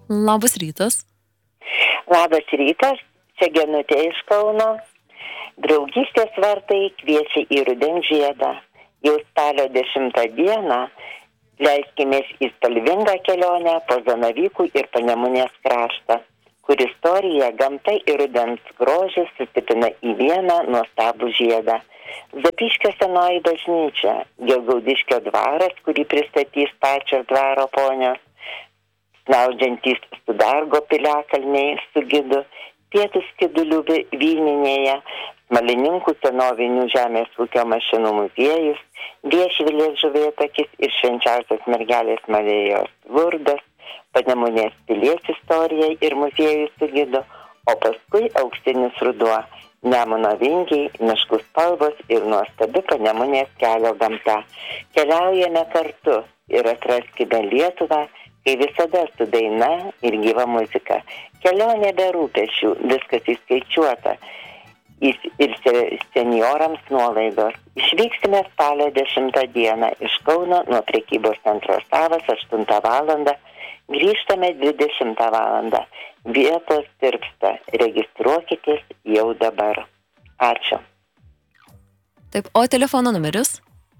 Labas rytas. Labas rytas, čia Genutė iš Kauno. Draugystės vartai kviečia į rudens žiedą. Jau spalio 10 dieną leiskimės į spalvingą kelionę po Zanavykų ir Panemunės kraštą, kur istorija, gamta ir rudens grožis susipina į vieną nuostabų žiedą. Zapyškio senoji bažnyčia, Gelgaudiškio dvaras, kurį pristatys pačios dvaro ponios, snaudžiantys Sudargo piliakalniai su gidu, Pietų Skidulių Vyninėje, Smalininkų senovinių žemės ūkio mašinų muziejus, Viešvilės žuvėtakis ir Švenčiausios mergelės Marijos Lurdas, Panemunės pilies istorija ir muziejus su gidu, o paskui auksinis ruduo, Nemuno vingiai, miškų spalvos ir nuostabi Panemunės kelio gamta. Keliaujame kartu ir atraskime Lietuvą, kai visada su daina ir gyva muzika. Kelionė be rūpešių, viskas įskaičiuota. Ir seniorams nuolaidos. Išvyksime spalio 10 dieną iš Kauno nuo prekybos centro Savas 8 valandą, grįžtame 20 valandą. Vietos tirpsta. Registruokitės jau dabar. Ačiū. Taip, o telefono numeris?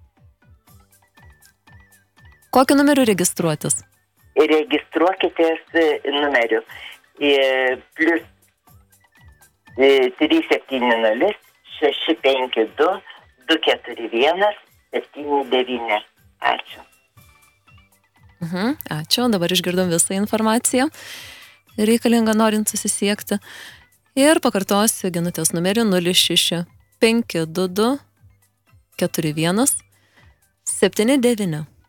Kokiu numeriu registruotis? Registruokitės numeriu plus 370 652 241 79. Ačiū. Ačiū, dabar išgirdom visą informaciją reikalingą norint susisiekti. Ir pakartosiu Genutės numerį 06 522 41 79.